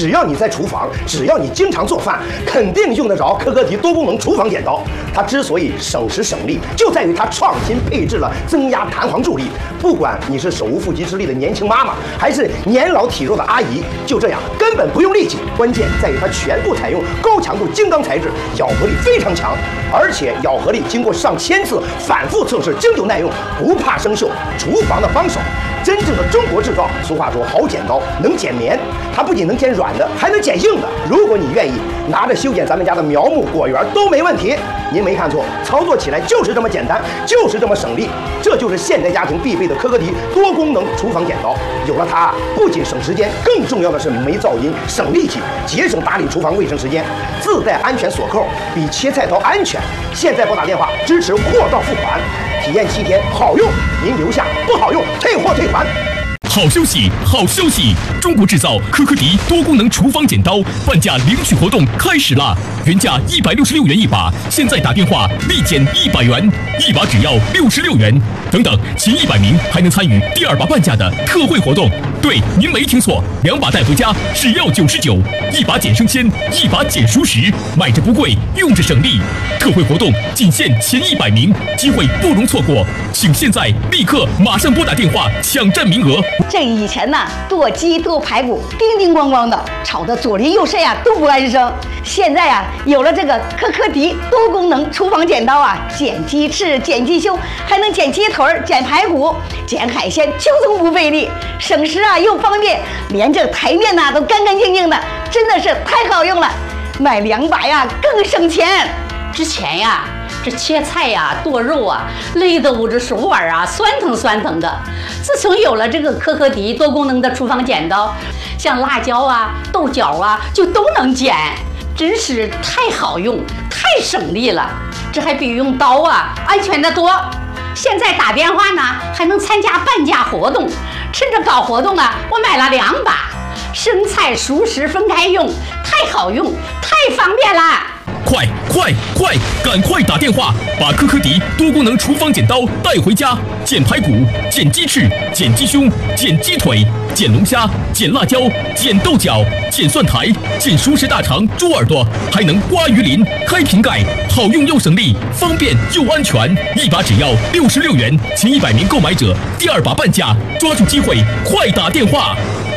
只要你在厨房，只要你经常做饭，肯定用得着科科迪多功能厨房剪刀。它之所以省时省力，就在于它创新配置了增压弹簧助力。不管你是手无缚鸡之力的年轻妈妈，还是年老体弱的阿姨，就这样根本不用力气。关键在于它全部采用高强度精钢材质，咬合力非常强，而且咬合力经过上千次反复测试，经久耐用，不怕生锈。厨房的帮手，真正的中国制造。俗话说，好剪刀能剪棉，它不仅能剪软的，还能剪硬的。如果你愿意，拿着修剪咱们家的苗木果园都没问题。您没看错，操作起来就是这么简单，就是这么省力。这就是现代家庭必备的科科迪多功能厨房剪刀。有了它，不仅省时间，更重要的是没噪音、省力气，节省打理厨房卫生时间。自带安全锁扣，比切菜刀安全。现在拨打电话支持货到付款，体验7天，好用您留下，不好用退货退款。 好消息，好消息！中国制造科科迪多功能厨房剪刀半价领取活动开始啦！原价166元一把，现在打电话立减100元，一把只要66元。等等，前100名还能参与第2把半价的特惠活动。对，您没听错，2把带回家只要99，一把减生鲜，一把减熟食，买着不贵，用着省力。特惠活动仅限前100名，机会不容错过，请现在立刻马上拨打电话抢占名额。 这以前呢，剁鸡剁排骨，叮叮咣咣的，吵得左邻右舍呀都不安生。现在呀，有了这个科科迪多功能厨房剪刀啊，剪鸡翅、剪鸡胸，还能剪鸡腿、剪排骨、剪海鲜，轻松不费力，省时啊又方便，连这台面呐都干干净净的，真的是太好用了。买2把呀更省钱。 之前呀，这切菜呀、剁肉啊，累得我这手腕啊酸疼酸疼的。自从有了这个科科迪多功能的厨房剪刀，像辣椒啊、豆角啊，就都能剪，真是太好用、太省力了。这还比用刀啊安全得多。现在打电话呢，还能参加半价活动。趁着搞活动啊，我买了2把，生菜熟食分开用，太好用，太方便了。 快，赶快打电话，把科科迪多功能厨房剪刀带回家，剪排骨、剪鸡翅、剪鸡胸、剪鸡腿、剪龙虾、剪辣椒、剪豆角、剪蒜苔、剪熟食大肠、猪耳朵，还能刮鱼鳞、开瓶盖，好用又省力，方便又安全。一把只要66元，前100名购买者第2把半价，抓住机会，快打电话！